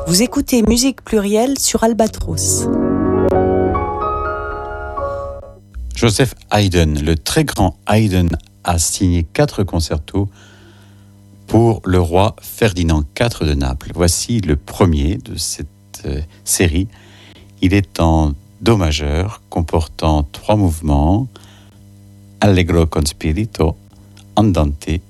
Vous écoutez Musique Plurielle sur Albatros. Joseph Haydn, le très grand Haydn, a signé 4 concertos pour le roi Ferdinand IV de Naples. Voici le premier de cette série. Il est en do majeur, comportant 3 mouvements, Allegro con spirito, Andante